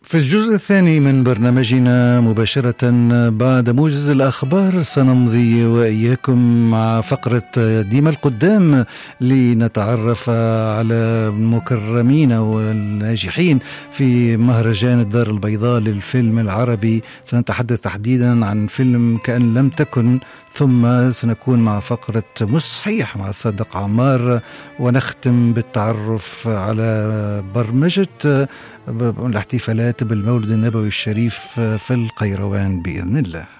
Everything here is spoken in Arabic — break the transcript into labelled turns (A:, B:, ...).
A: في الجزء الثاني من برنامجنا مباشرة بعد موجز الأخبار سنمضي وإياكم مع فقرة ديما القدام لنتعرف على المكرمين والناجحين في مهرجان الدار البيضاء للفيلم العربي. سنتحدث تحديدا عن فيلم كأن لم تكن، ثم سنكون مع فقرة مش صحيح مع صادق عمار، ونختم بالتعرف على برمجة الاحتفالات بالمولد النبوي الشريف في القيروان بإذن الله.